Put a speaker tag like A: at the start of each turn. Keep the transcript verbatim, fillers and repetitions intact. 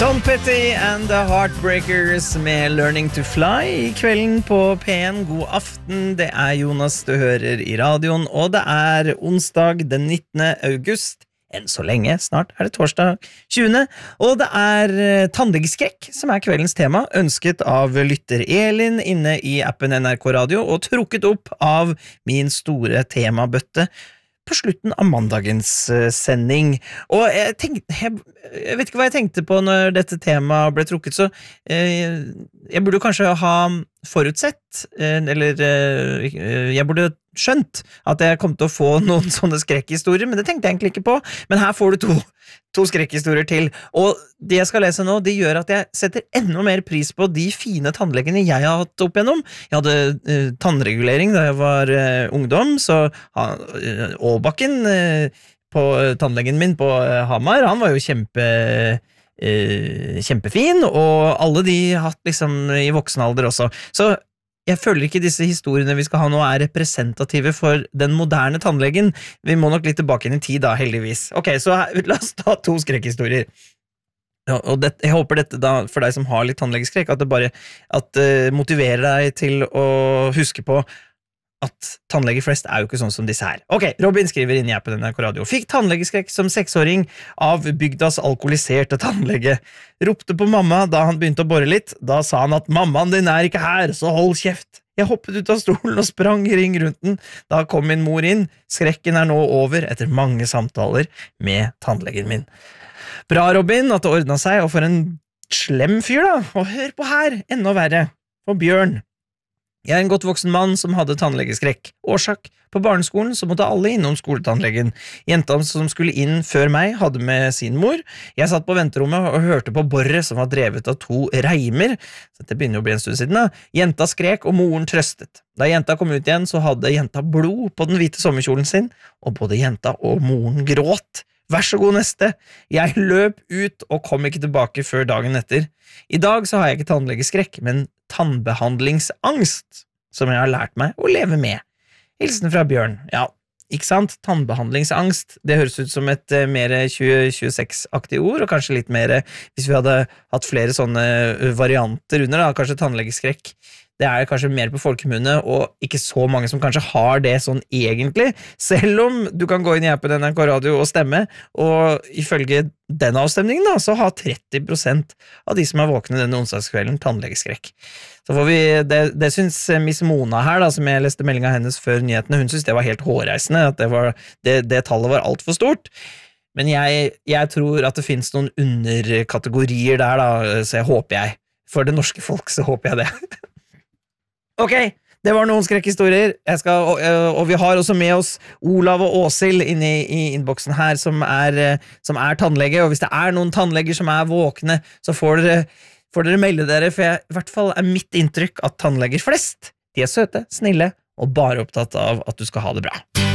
A: Tom Petty and the Heartbreakers med Learning to Fly I kvelden på P en. God aften, det er Jonas du hører I radioen, og det er onsdag den nittende august. Enn så lenge, snart er det torsdag tjuende, og det er tannlegeskrekk som er kveldens tema, ønsket av lytter Elin inne I appen N R K Radio, og trukket opp av min store temabøtte på slutten av mandagens uh, sending. Og jeg, tenkte, jeg, jeg vet ikke hva jeg tenkte på når dette temaet ble trukket, så uh, jeg burde kanskje ha forutsett, uh, eller uh, jeg burde skjønt at jeg kom til å få noen sånne skrekkhistorier, men det tenkte jeg egentlig ikke på. Men her får du to, to skrekkhistorier til, og det jeg skal lese nå, det gjør at jeg setter enda mer pris på de fine tannleggene jeg har hatt opp igjennom. Jeg hadde uh, tannregulering da jeg var uh, ungdom, så uh, Åbakken uh, på tannleggen min på uh, Hamar, han var jo kjempe... Uh, kjempefin, og alle de har hatt liksom I voksen alder også. Så jeg føler ikke disse historiene vi skal ha nå er representative for den moderne tannlegen. Vi må nok litt tilbake inn I tid da, heldigvis. Ok, så la oss ta to skrekkhistorier. Ja, og det, jeg håper dette da, for deg som har litt tannlegeskrekk, at det bare at, uh, motiverer deg til å huske på at tannleger flest er jo ikke sånn som disse her. Ok, Robin skriver inn I appen N R K Radio. Fikk tannlegeskrekk som seksåring av bygdas alkoholiserte tannlege. Ropte på mamma da han begynte å bore litt. Da sa han at mammaen din er ikke her, så hold kjeft. Jeg hoppet ut av stolen og sprang I ring rundt den. Da kom min mor inn. Skrekken er nå over etter mange samtaler med tannlegen min. Bra, Robin, at det ordnet seg, og for en slem fyr da. Og hør på her, enda verre. For Bjørn. Jeg er en godt voksen mann som hadde tannlegeskrekk. Årsak, på barneskolen så måtte alle innom skoletannlegen. Jenta som skulle inn før meg hadde med sin mor. Jeg satt på venterommet og hørte på borret som var drevet av to reimer. Så det begynner jo å bli en stund siden da. Jenta skrek og moren trøstet. Da jenta kom ut igjen så hadde jenta blod på den hvite sommerkjolen sin, og både jenta og moren gråt. Vær så god neste. Jeg løp ut og kom ikke tilbake før dagen etter. I dag så har jeg ikke tannlegeskrekk, men tannbehandlingsangst, som jeg har lært meg å leve med. Hilsen fra Bjørn. Ja, ikke sant? Tannbehandlingsangst. Det høres ut som et uh, mer tjue tjueseks-aktig ord, og kanskje litt mer, hvis vi hadde hatt flere sånne varianter under, da, kanskje tannlegeskrekk. Det er kanskje mer på folkemunne, og ikke så mange som kanskje har det sånn egentlig, selv om du kan gå inn I appen N R K Radio og stemme, og ifølge den avstemningen da, så har tretti prosent av de som er våkne denne onsdagskvelden tannlegeskrekk. Så får vi, det, det synes Miss Mona her da, som jeg leste meldingen av hennes før nyhetene, hun synes det var helt hårreisende, at det, var, det, det tallet var alt for stort. Men jeg, jeg tror at det finnes noen underkategorier der da, så jeg håper jeg, for det norske folk så håper jeg det. Ok, det var noen skrekkhistorier. Jeg skal, og, og vi har også med oss Olav og Åsil inne I, I innboksen her, som er, som er tannlege, og hvis det er noen tannleger som er våkne, så får dere, får dere melde dere, for jeg, I hvert fall er mitt inntrykk at tannleger flest, de er søte, snille, og bare opptatt av at du skal ha det bra.